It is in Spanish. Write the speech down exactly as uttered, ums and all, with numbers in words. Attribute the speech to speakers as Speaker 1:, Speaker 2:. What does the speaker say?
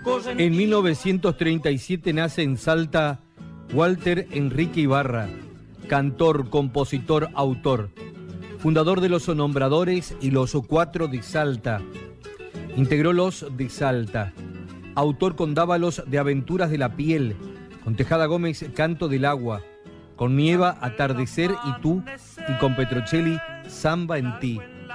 Speaker 1: En mil novecientos treinta y siete nace en Salta Walter Enrique Ibarra, cantor, compositor, autor, fundador de los Sonombradores y los Cuatro de Salta. Integró los de Salta. Autor con Dávalos de Aventuras de la Piel, con Tejada Gómez Canto del Agua, con Nieva Atardecer y Tú, y con Petrocelli Samba en Ti.